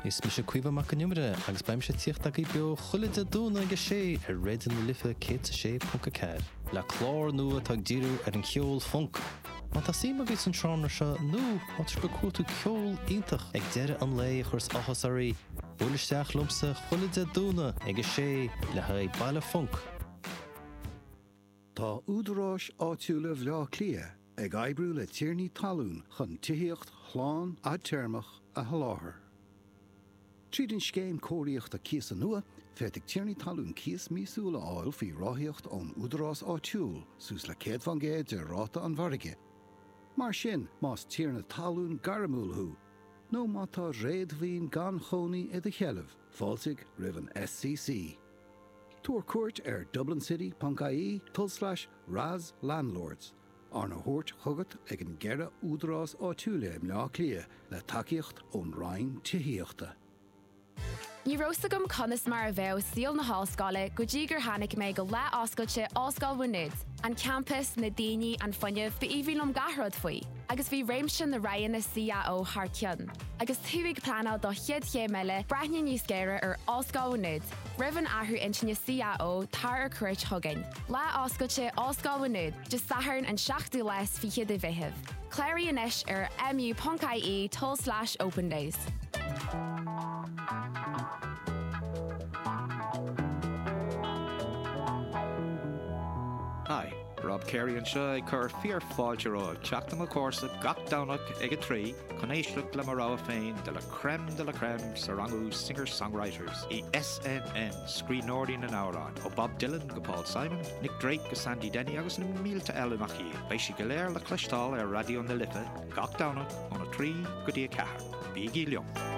Is mi se cuiva mac an numre agus baim se tíocht ag bio chuile de dúna agus sé ar rédan na lifa cé sé punca cair. Le chlár nua tag díru ar an ceol funk. Ma tá sí agus an trámna se nó átar go cuatú ceol ítach ag deire an lé churs achas arí. Búlisteach lumsa chuile de dúna agus sé le haid baile funk. Tá údarás áitiúla bhlá clia ag aibrú le tíirní talún chun tíocht chláán a termach a haláthair. Tríd an scéim cóiríocht a cías a nua, féidig tíirní talún cías mísúla áil fí ráthíocht ón údarás áitiúil sús le céad van géad de ráta an bharige. Mar sin más tíirna talún garamúlthú, nó má tá réadmhín gan chonaí i de cheileh, fáilsigh rivan SCC. Tuair cuairt ar dublincity.ie/Raz Landlords. Arna Hort chugat ag an gceire údarás áitiúla mná clia le takeíocht ón Rhain títhíochta. Ní róstagam conas mar a bheith síl na hallscoile go dtí gur tháinig mé go le oscailte Oscail Bhuinead, an campus na daoine an fuinneamh ba íbhílumm gathród faoi, agus bhí réimse na raon na CAO thar ceann. Agus thuigh planál do chiad chéile breithne níos géire ar Oscail Bhuinead, rivan athú intin na CAO tar ar cuirt thugain. Le oscailte Oscail Bhuinead, de sathern an 7 leis fi chiad a bheitheh. Cléirí inis ar mu.ie/open days. Hi, Rob Carey and Shy cur fear fáilteráil teachtam a córsa gach dánach ag a trí chun éisleach le marrá féin de la crème sa rangú singer-songwriters i SNN scríbhneoirí an árán ó Bob Dylan go Paul Simon, Nick Drake go Sandy Denny agus na mílta eile machi. Béis si go léir le cleistáil ar radio na lifa gach dánach óna 3 go dtí a 4. Bígí liom.